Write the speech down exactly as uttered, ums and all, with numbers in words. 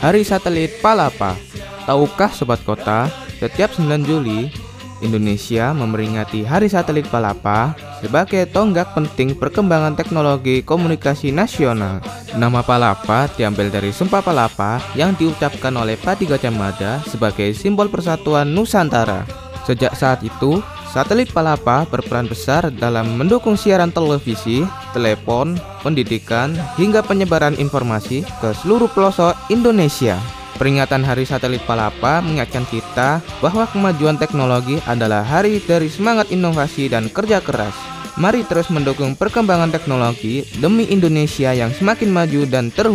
Hari Satelit Palapa. Tahukah Sobat Kota, setiap sembilan Juli, Indonesia memperingati Hari Satelit Palapa sebagai tonggak penting perkembangan teknologi komunikasi nasional. Nama Palapa diambil dari Sumpah Palapa yang diucapkan oleh Pati Gajah Mada sebagai simbol persatuan Nusantara. Sejak saat itu, Satelit Palapa berperan besar dalam mendukung siaran televisi, telepon, pendidikan, hingga penyebaran informasi ke seluruh pelosok Indonesia. Peringatan Hari Satelit Palapa mengingatkan kita bahwa kemajuan teknologi adalah hari dari semangat inovasi dan kerja keras. Mari terus mendukung perkembangan teknologi demi Indonesia yang semakin maju dan terhubung.